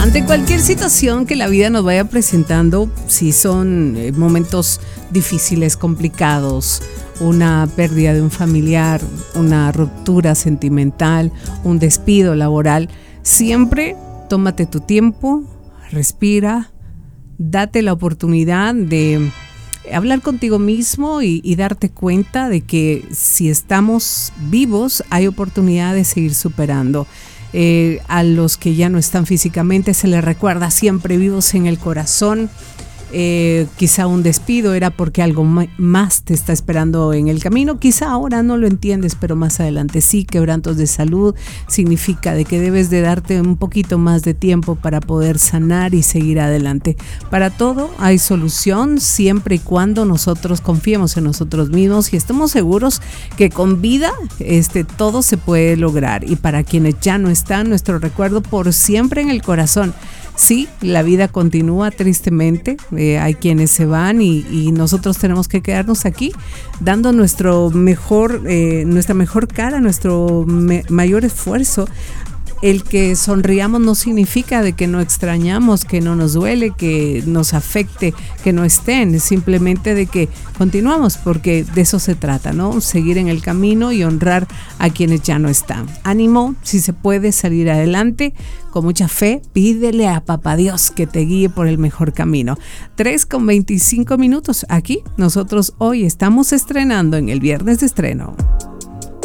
Ante cualquier situación que la vida nos vaya presentando, si son momentos difíciles, complicados, una pérdida de un familiar, una ruptura sentimental, un despido laboral, siempre tómate tu tiempo, respira, date la oportunidad de hablar contigo mismo y darte cuenta de que si estamos vivos hay oportunidad de seguir superando. A los que ya no están físicamente se les recuerda siempre vivos en el corazón. Quizá un despido era porque algo más te está esperando en el camino, quizá ahora no lo entiendes, pero más adelante sí. Quebrantos de salud significa de que debes de darte un poquito más de tiempo para poder sanar y seguir adelante. Para todo hay solución siempre y cuando nosotros confiemos en nosotros mismos y estemos seguros que con vida todo se puede lograr. Y para quienes ya no están, nuestro recuerdo por siempre en el corazón. Sí, la vida continúa tristemente, hay quienes se van y nosotros tenemos que quedarnos aquí dando nuestra mejor cara, nuestro mayor esfuerzo. El que sonriamos no significa de que no extrañamos, que no nos duele, que nos afecte, que no estén, simplemente de que continuamos, porque de eso se trata, ¿no? Seguir en el camino y honrar a quienes ya no están. Ánimo, si se puede salir adelante, con mucha fe, pídele a Papá Dios que te guíe por el mejor camino. 3:25 aquí nosotros hoy estamos estrenando en el Viernes de Estreno.